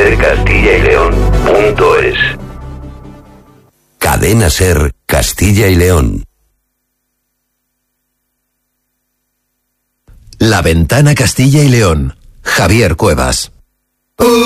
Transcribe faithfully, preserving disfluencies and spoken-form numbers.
ser castilla y león punto es. Cadena Ser Castilla y León. La Ventana Castilla y León. Javier Cuevas.